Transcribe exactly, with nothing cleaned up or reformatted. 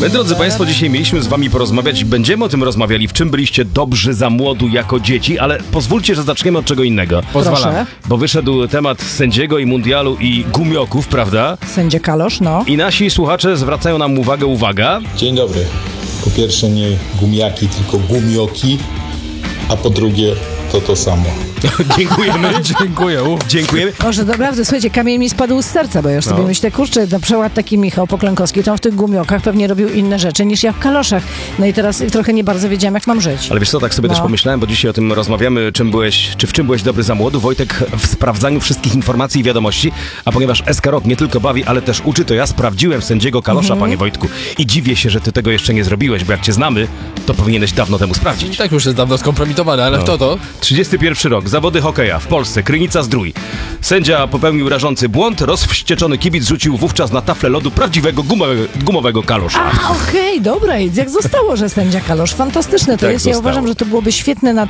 My, drodzy Państwo, dzisiaj mieliśmy z Wami porozmawiać i będziemy o tym rozmawiali, w czym byliście dobrzy za młodu jako dzieci, ale pozwólcie, że zaczniemy od czego innego. Pozwalam. Bo wyszedł temat sędziego i mundialu i gumioków, prawda? Sędzia Kalosz, no. I nasi słuchacze zwracają nam uwagę, uwaga. Dzień dobry. Po pierwsze nie gumiaki, tylko gumioki, a po drugie to to samo. Dziękujemy. Dziękuję. Uf. Dziękujemy. Może naprawdę, słuchajcie, kamień mi spadł z serca, bo ja już No. sobie myślę, kurczę, na przykład taki Michał Poklękowski, to on w tych gumiokach pewnie robił inne rzeczy niż ja w kaloszach. No i teraz trochę nie bardzo wiedziałam, jak mam żyć. Ale wiesz co, tak sobie No. też pomyślałem, bo dzisiaj o tym rozmawiamy, czym byłeś, czy w czym byłeś dobry za młodu. Wojtek w sprawdzaniu wszystkich informacji i wiadomości, a ponieważ S K Rock nie tylko bawi, ale też uczy, to ja sprawdziłem sędziego Kalosza, Mhm. panie Wojtku. I dziwię się, że ty tego jeszcze nie zrobiłeś, bo jak cię znamy, to powinieneś dawno temu I sprawdzić. tak już jest dawno skompromitowany, ale No. kto to? trzydziesty pierwszy rok, zawody hokeja w Polsce, Krynica-Zdrój. Sędzia popełnił rażący błąd, rozwścieczony kibic rzucił wówczas na taflę lodu prawdziwego gumowego, gumowego kalosza. A, okej, dobra, i jak zostało, że sędzia Kalosz? Fantastyczne to Tak jest. Ja zostało. uważam, że to byłoby świetne na